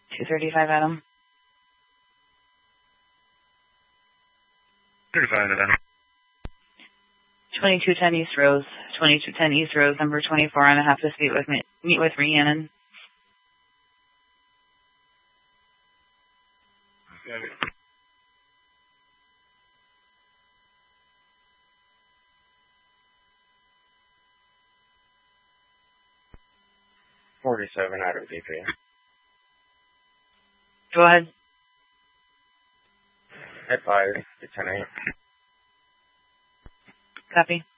235 Adam. 35 Adam. 2210 East Rose. 2210 East Rose, number 24. I'm going to have to meet with Rhiannon. Okay. 47 Adam DP. Go ahead. At 5 to 10-8. Copy.